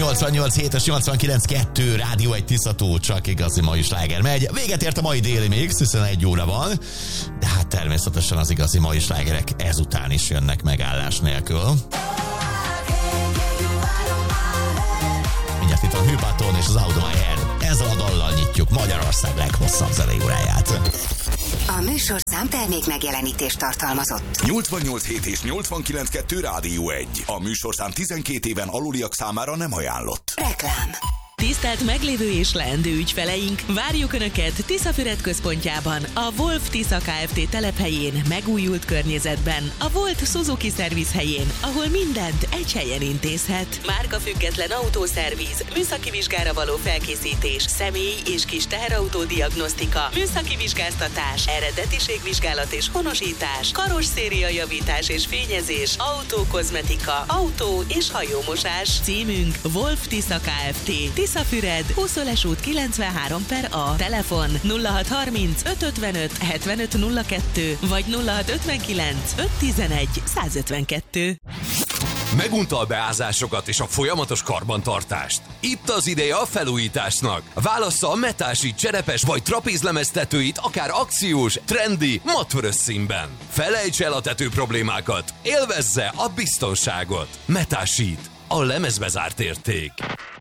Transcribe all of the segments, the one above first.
88.7 és 89.2 Rádió 1 Tiszató, csak igazi mai sláger megy. Véget ért a mai déli mix, hiszen 1 óra van, de hát természetesen az igazi mai slágerek ezután is jönnek megállás nélkül. Mindjárt itt van Hűpaton és az Out of My Head. Ezzel a dallal nyitjuk Magyarország leghosszabb zenei óráját. A műsorszám termék megjelenítést tartalmazott. 88.7 és 89.2 Rádió 1. A műsorszám 12 éven aluliak számára nem ajánlott. Reklám. Tisztelt meglévő és leendő ügyfeleink, várjuk Önöket Tiszafüred központjában, a Wolf Tisza Kft. Telephelyén, megújult környezetben, a Volt Suzuki Service helyén, ahol mindent egy helyen intézhet. Márkafüggetlen autószerviz, műszaki vizsgára való felkészítés, személyi és kis teherautó diagnosztika, műszaki vizsgáztatás, eredetiségvizsgálat és honosítás, karosszéria javítás és fényezés, autókozmetika, autó és hajómosás. Címünk Wolf Tisza Kft. Tiszafüred, 20 út 93/A. Telefon 0630 555 7502 vagy 0659 511 152. Megunta a beázásokat és a folyamatos karbantartást? Itt az ideje a felújításnak. Válassza a metási, cserepes vagy trapézlemeztetőit akár akciós, trendi, matvörös színben. Felejts el a tető problémákat, élvezze a biztonságot. Metásít, a lemezbe zárt érték.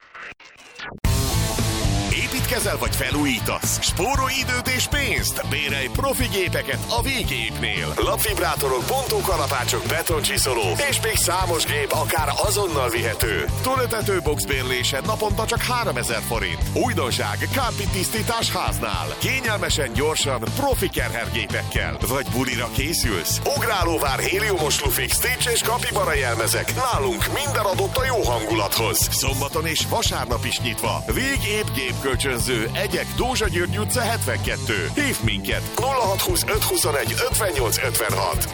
Építkezel vagy felújítasz? Spórolj időt és pénzt! Bérelj profi gépeket a Végépnél. Lapvibrátorok, bontókalapácsok, betoncsiszoló és még számos gép akár azonnal vihető. Túlötető boxbérlése naponta csak 3000 forint. Újdonság, kárpit tisztítás háznál. Kényelmesen, gyorsan, profi kerhergépekkel. Vagy bulira készülsz? Ugrálóvár, héliumos lufik, Stitch és kapibara jelmezek. Nálunk minden adott a jó hangulathoz. Szombaton és vasárnap is nyitva. Végép gépkölcsönző, Egyek, Dózsa György utca 72. Hív minket 0620 521 58 56.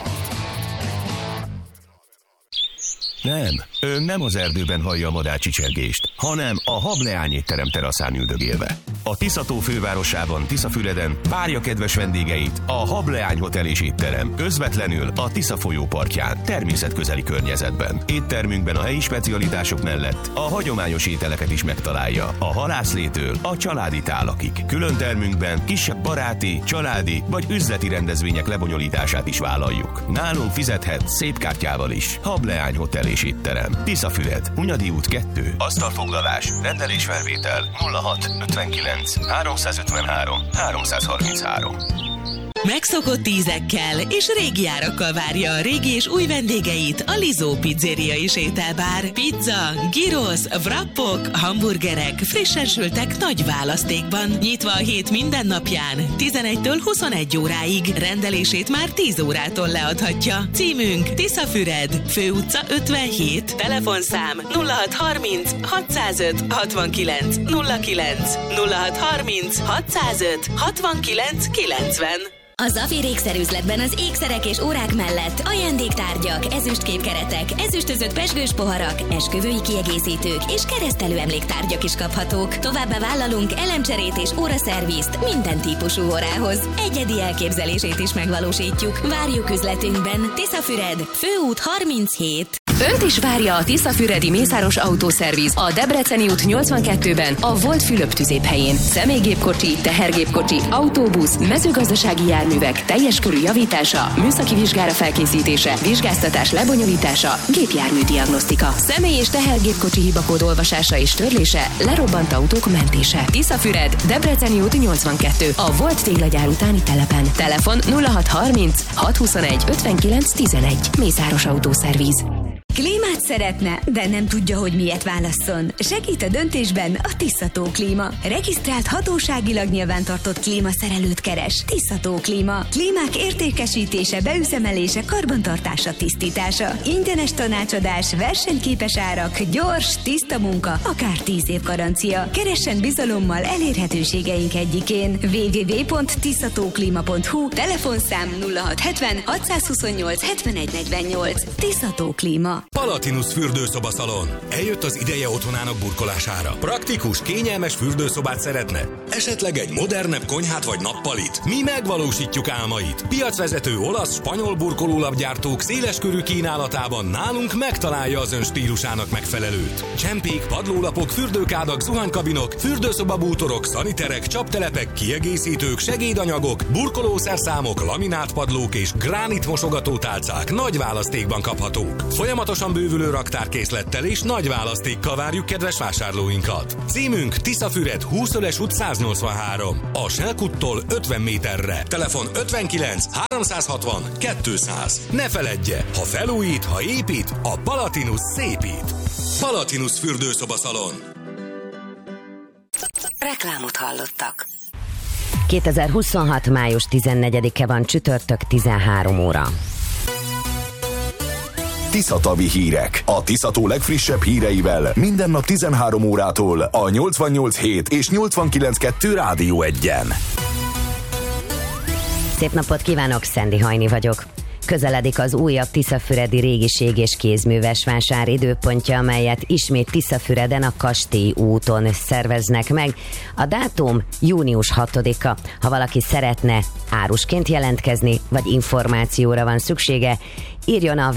Nem az erdőben hallja a madárcsicsergést, hanem a Hableány étterem teraszán üldögélve. A Tiszató fővárosában, Tiszafüreden várja kedves vendégeit a Hableány Hotel és étterem, közvetlenül a Tisza folyó partján, természetközeli környezetben. Éttermünkben a helyi specialitások mellett a hagyományos ételeket is megtalálja, a halászlétől a családi tálakig. Külön termünkben kisebb baráti, családi vagy üzleti rendezvények lebonyolítását is vállaljuk. Nálunk fizethet szép kártyával is. Hableány Hotel és étterem. Tiszafüred, Hunyadi út 2. Asztalfoglalás, rendelésfelvétel 06 59 353 333. Megszokott ízekkel és régi árakkal várja a régi és új vendégeit a Lizó Pizzeria és ételbár. Pizza, gyrosz, wrappok, hamburgerek, frissen sültek nagy választékban. Nyitva a hét minden napján, 11-től 21 óráig. Rendelését már 10 órától leadhatja. Címünk Tiszafüred, Főutca 57, telefonszám 0630 605 69 09 0630 605 69 90. A Zafir ékszerüzletben az ékszerek és órák mellett ajándéktárgyak, ezüstképkeretek, ezüstözött pezsgős poharak, esküvői kiegészítők és keresztelő emléktárgyak is kaphatók. Továbbá vállalunk elemcserét és óraszervízt minden típusú órához. Egyedi elképzelését is megvalósítjuk. Várjuk üzletünkben. Tiszafüred, Főút 37. Önt is várja a Tiszafüredi Mészáros Autószerviz a Debreceni út 82-ben a Volt Fülöp tüzéphelyén. Személygépkocsi, tehergépkocsi, autóbusz, mezőgazdasági járművek teljes körű javítása, műszaki vizsgára felkészítése, vizsgáztatás lebonyolítása, gépjármű diagnosztika, személy- és tehergépkocsi hibakód olvasása és törlése, lerobbant autók mentése. Tiszafüred, Debreceni út 82, a Volt téglagyár utáni telepen. Telefon 0630 621 59 11. Mészáros Autószerviz. Klímát szeretne, de nem tudja, hogy miért válasszon. Segít a döntésben a Tiszató Klíma. Regisztrált hatóságilag nyilvántartott klímaszerelőt keres. Tiszató Klíma. Klímák értékesítése, beüzemelése, karbantartása, tisztítása. Ingyenes tanácsadás, versenyképes árak, gyors, tiszta munka, akár 10 év garancia. Keressen bizalommal elérhetőségeink egyikén. www.tiszatóklima.hu, telefonszám 0670 628 7148. Tiszató Klíma. Klíma. Palatinus fürdőszobaszalon. Eljött az ideje otthonának burkolására. Praktikus, kényelmes fürdőszobát szeretne? Esetleg egy modernebb konyhát vagy nappalit? Mi megvalósítjuk álmait. Piacvezető olasz, spanyol burkolólapgyártók széleskörű kínálatában nálunk megtalálja az ön stílusának megfelelőt. Csempék, padlólapok, fürdőkádak, zuhanykabinok, fürdőszobabútorok, szaniterek, csaptelepek, kiegészítők, segédanyagok, burkolószerszámok, laminátpadlók és gránit mosogatótálcák nagy választékban kaphatók. Folyamatosan bővülő raktárkészlettel és nagy választékkal várjuk kedves vásárlóinkat. Címünk Tiszafüred 20-ös út 183. A Selkuttól 50 méterre. Telefon 59 360 200. Ne feledje, ha felújít, ha épít, a Palatinus szépít. Palatinus fürdőszobaszalon. Reklámot hallottak. 2026. május 14-e van, csütörtök, 13 óra. Tiszatavi hírek. A Tiszató legfrissebb híreivel minden nap 13 órától a 88.7 és 89.2 Rádió 1-en. Szép napot kívánok, Szendi Hajni vagyok. Közeledik az újabb tiszafüredi régiség és kézműves vásár időpontja, amelyet ismét Tiszafüreden a Kastély úton szerveznek meg. A dátum június 6-a. Ha valaki szeretne árusként jelentkezni, vagy információra van szüksége, írjon a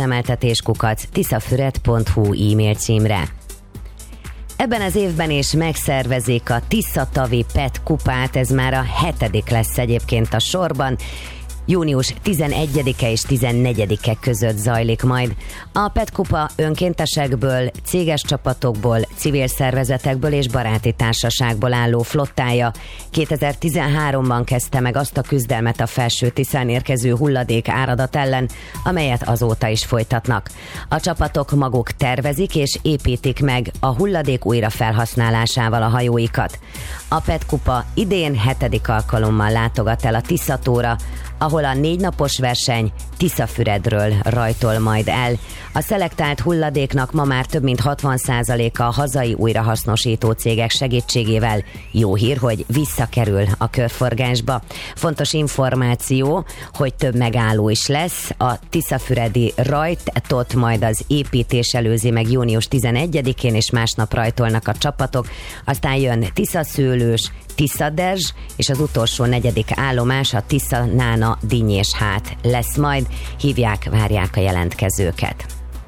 városüzemeltetés@tiszafüred.hu e-mail címre. Ebben az évben is megszervezik a Tiszatavi PET kupát, ez már a 7. lesz egyébként a sorban. Június 11-e és 14-e között zajlik majd. A PET kupa önkéntesekből, céges csapatokból, civil szervezetekből és baráti társaságból álló flottája 2013-ban kezdte meg azt a küzdelmet a Felső-Tiszán érkező hulladék áradat ellen, amelyet azóta is folytatnak. A csapatok maguk tervezik és építik meg a hulladék újrafelhasználásával a hajóikat. A PET kupa idén 7. alkalommal látogat el a Tiszatóra, ahol a 4 napos verseny Tiszafüredről rajtol majd el. A szelektált hulladéknak ma már több mint 60%-a a hazai újrahasznosító cégek segítségével. Jó hír, hogy visszakerül a körforgásba. Fontos információ, hogy több megálló is lesz. A tiszafüredi rajtot majd az építés előzi meg június 11-én, és másnap rajtolnak a csapatok. Aztán jön Tiszaszőlős, Tiszadezs, és az utolsó 4. állomás a Tiszanána Dinnyéshát lesz majd. Hívják, várják a jelentkezőket.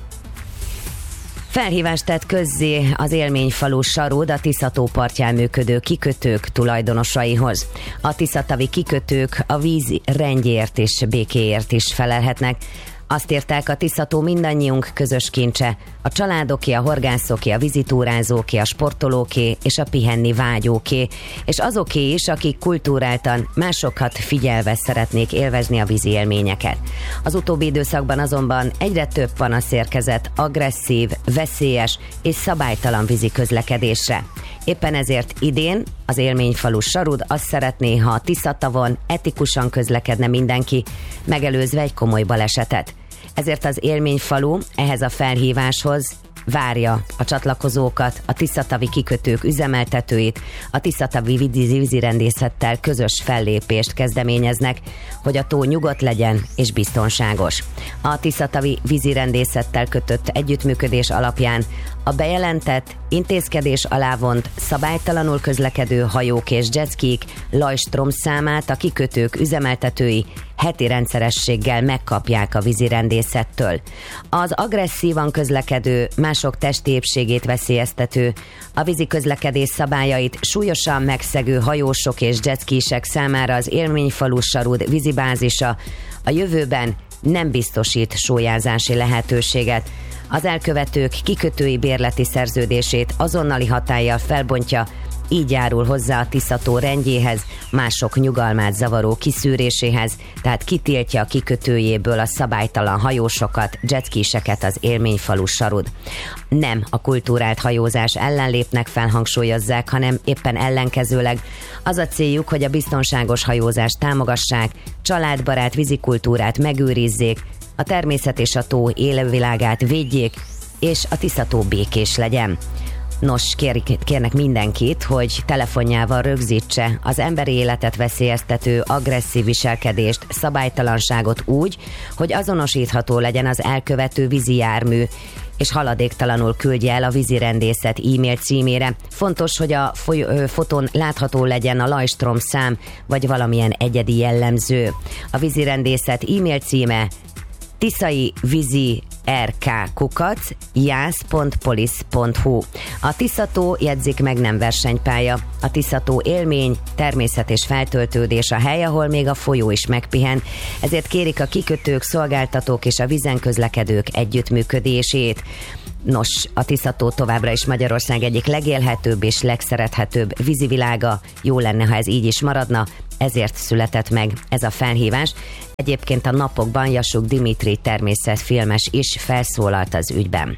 Felhívást tett közzé az Élményfalu Sarud a Tiszató partján működő kikötők tulajdonosaihoz. A tiszatavi kikötők a víz rendjéért és békéért is felelhetnek. Azt írták, a Tiszató mindannyiunk közös kincse, a családoké, a horgászoké, a vízitúrázóké, a sportolóké és a pihenni vágyóké, és azoké is, akik kultúráltan, másokat figyelve szeretnék élvezni a vízi élményeket. Az utóbbi időszakban azonban egyre több panasz érkezett agresszív, veszélyes és szabálytalan vízi közlekedésre. Éppen ezért idén az Élményfalu Sarud azt szeretné, ha a Tiszatavon etikusan közlekedne mindenki, megelőzve egy komoly balesetet. Ezért az Élményfalu ehhez a felhíváshoz várja a csatlakozókat, a tiszatavi kikötők üzemeltetőit, a tiszatavi vízirendészettel közös fellépést kezdeményeznek, hogy a tó nyugodt legyen és biztonságos. A tiszatavi vízirendészettel kötött együttműködés alapján a bejelentett, intézkedés alá vont, szabálytalanul közlekedő hajók és jetskik lajstrom számát a kikötők üzemeltetői heti rendszerességgel megkapják a vízirendészettől. Az agresszívan közlekedő, mások testi épségét veszélyeztető, a vízi közlekedés szabályait súlyosan megszegő hajósok és jetskisek számára az Élményfalu Sarud vízibázisa a jövőben nem biztosít sólyázási lehetőséget. Az elkövetők kikötői bérleti szerződését azonnali hatállyal felbontja, így járul hozzá a Tiszató rendjéhez, mások nyugalmát zavaró kiszűréséhez, tehát kitiltja a kikötőjéből a szabálytalan hajósokat, jetskiseket az Élményfalu Sarud. Nem a kultúrált hajózás ellen lépnek fel, hangsúlyozzák, hanem éppen ellenkezőleg. Az a céljuk, hogy a biztonságos hajózást támogassák, családbarát vízikultúrát megőrizzék, a természet és a tó élővilágát védjék, és a Tiszató békés legyen. Nos, kérnek mindenkit, hogy telefonjával rögzítse az emberi életet veszélyeztető agresszív viselkedést, szabálytalanságot úgy, hogy azonosítható legyen az elkövető vízi jármű, és haladéktalanul küldje el a vízirendészet e-mail címére. Fontos, hogy a fotón látható legyen a lajstrom szám, vagy valamilyen egyedi jellemző. A vízirendészet e-mail címe tiszai.rk@jász.polisz.hu. A Tiszató, jegyzik meg, nem versenypálya. A Tiszató élmény, természet és feltöltődés a hely, ahol még a folyó is megpihen, ezért kérik a kikötők, szolgáltatók és a vízen közlekedők együttműködését. Nos, a Tiszató továbbra is Magyarország egyik legélhetőbb és legszerethetőbb vízivilága. Jó lenne, ha ez így is maradna, ezért született meg ez a felhívás. Egyébként a napokban Jasuk Dimitri természetfilmes is felszólalt az ügyben.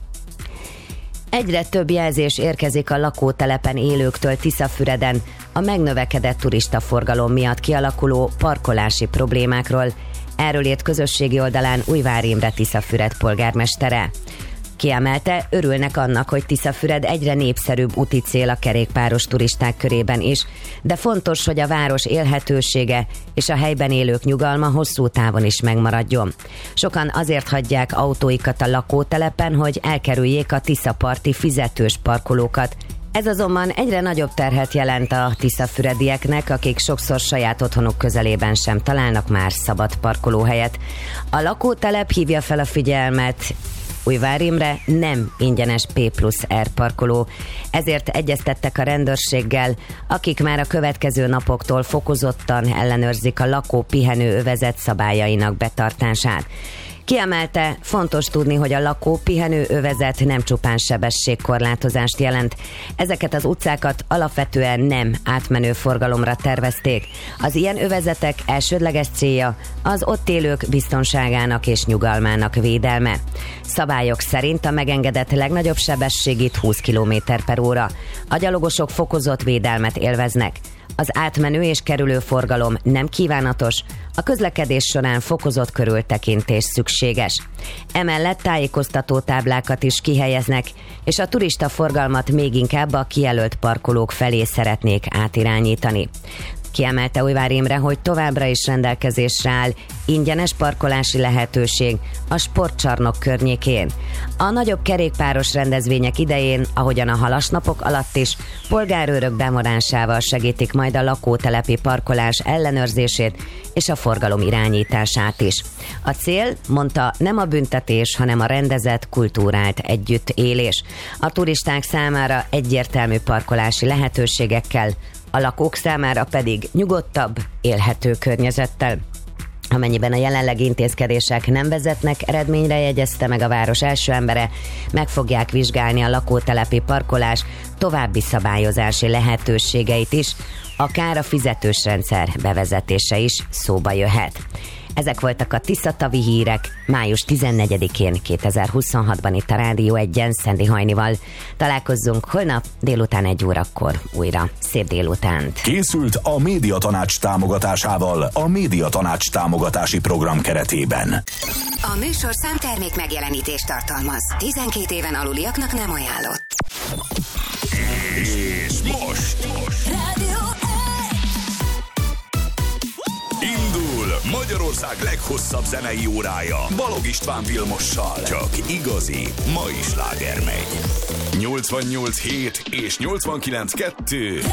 Egyre több jelzés érkezik a lakótelepen élőktől Tiszafüreden a megnövekedett turistaforgalom miatt kialakuló parkolási problémákról. Erről írt közösségi oldalán Újvár Imre Tiszafüred polgármestere. Kiemelte, örülnek annak, hogy Tiszafüred egyre népszerűbb úti cél a kerékpáros turisták körében is, de fontos, hogy a város élhetősége és a helyben élők nyugalma hosszú távon is megmaradjon. Sokan azért hagyják autóikat a lakótelepen, hogy elkerüljék a tiszaparti fizetős parkolókat. Ez azonban egyre nagyobb terhet jelent a tiszafüredieknek, akik sokszor saját otthonuk közelében sem találnak már szabad parkolóhelyet. A lakótelep hívja fel a figyelmet, Újvár Imre nem ingyenes P+R parkoló, ezért egyeztettek a rendőrséggel, akik már a következő napoktól fokozottan ellenőrzik a lakó-pihenő övezet szabályainak betartását. Kiemelte, fontos tudni, hogy a lakó-pihenő övezet nem csupán sebességkorlátozást jelent. Ezeket az utcákat alapvetően nem átmenő forgalomra tervezték. Az ilyen övezetek elsődleges célja az ott élők biztonságának és nyugalmának védelme. Szabályok szerint a megengedett legnagyobb sebesség itt 20 km/óra. A gyalogosok fokozott védelmet élveznek. Az átmenő és kerülő forgalom nem kívánatos, a közlekedés során fokozott körültekintés szükséges. Emellett tájékoztató táblákat is kihelyeznek, és a turista forgalmat még inkább a kijelölt parkolók felé szeretnék átirányítani. Kiemelte Újvár Imre, hogy továbbra is rendelkezésre áll ingyenes parkolási lehetőség a sportcsarnok környékén. A nagyobb kerékpáros rendezvények idején, ahogyan a halasnapok alatt is, polgárőrök bevonásával segítik majd a lakótelepi parkolás ellenőrzését és a forgalom irányítását is. A cél, mondta, nem a büntetés, hanem a rendezett, kultúrált együttélés. A turisták számára egyértelmű parkolási lehetőségekkel, a lakók számára pedig nyugodtabb, élhető környezettel. Amennyiben a jelenlegi intézkedések nem vezetnek eredményre, jegyezte meg a város első embere, meg fogják vizsgálni a lakótelepi parkolás további szabályozási lehetőségeit is, akár a fizetős rendszer bevezetése is szóba jöhet. Ezek voltak a tiszatavi hírek május 14-én 2026-ban itt a Rádió 1-en Szendi Hajnival. Találkozzunk holnap délután 1 órakor újra. Szép délutánt! Készült a Médiatanács támogatásával a Médiatanács támogatási program keretében. A műsorszám termék megjelenítést tartalmaz. 12 éven aluliaknak nem ajánlott. És most! Magyarország leghosszabb zenei órája Balog István Vilmossal. Csak igazi mai sláger megy. 88.7 és 89.2